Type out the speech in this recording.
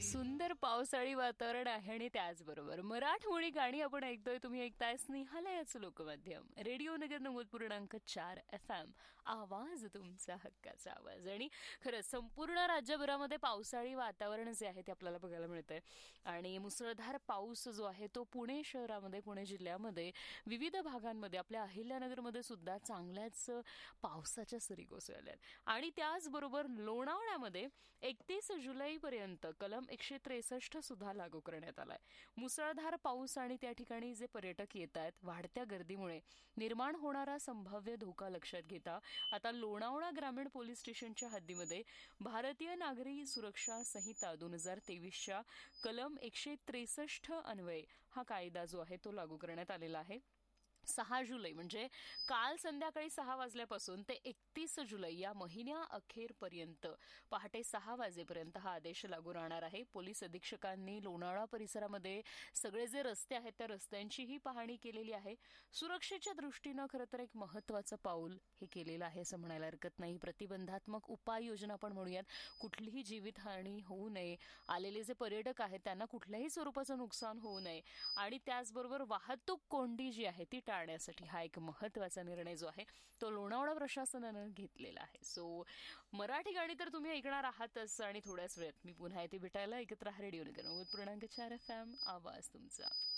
सुंदर पावसाळी वातावरण आहे आणि त्याचबरोबर मराठमोळी गाणी आपण ऐकतोय. तुम्ही ऐकताय स्नेहालयाचं लोकमाध्यम, रेडिओ नगर 90.4 FM. आवाज तुमचा हक्काचा आवाज. आणि खरंच संपूर्ण राज्यभरामध्ये पावसाळी वातावरण जे आहे ते आपल्याला बघायला मिळतंय. आणि मुसळधार पाऊस जो आहे तो पुणे शहरामध्ये, पुणे जिल्ह्यामध्ये विविध भागांमध्ये, आपल्या अहिल्यानगरमध्ये सुद्धा चांगल्याच पावसाच्या सरी कोसळल्यात. आणि त्याचबरोबर लोणावळ्यामध्ये 31 जुलैपर्यंत कलम 163 सुद्धा लागू करण्यात आलाय. मुसळधार पाऊस आणि त्या ठिकाणी जे पर्यटक येत आहेत, वाढत्या गर्दीमुळे निर्माण होणारा संभाव्य धोका लक्षात घेता आता लोणावळा ग्रामीण पोलीस स्टेशनच्या हद्दीमध्ये भारतीय नागरी सुरक्षा संहिता 2023च्या कलम 163 अन्वये हा कायदा जो आहे तो लागू करण्यात आलेला आहे. 6 जुलै म्हणजे काल संध्याकाळी 6 वाजल्यापासून ते 31 जुलै या महिन्या अखेरपर्यंत पहाटे 6 वाजेपर्यंत हा आदेश लागू राहणार आहे. पोलीस अधीक्षकांनी लोणावळा परिसरामध्ये सगळे जे रस्ते आहेत त्या रस्त्यांचीही पाहणी केलेली आहे. सुरक्षेच्या दृष्टीनं खरं तर एक महत्वाचं पाऊल हे केलेलं आहे असं म्हणायला हरकत नाही. प्रतिबंधात्मक उपाययोजना आपण म्हणूयात. कुठलीही जीवितहानी होऊ नये, आलेले जे पर्यटक आहेत त्यांना कुठल्याही स्वरूपाचं नुकसान होऊ नये आणि त्याचबरोबर वाहतूक कोंडी जी आहे ती टाळण्यासाठी हा एक महत्वाचा निर्णय जो आहे तो लोणावळा प्रशासनानं घेतलेला आहे. सो मराठी गाणी तर तुम्ही ऐकणार आहातच आणि थोड्याच वेळात मी पुन्हा येथे भेटायला. ऐकत राहा रेडिओ नगर 90.4 FM. आवाज तुमचा.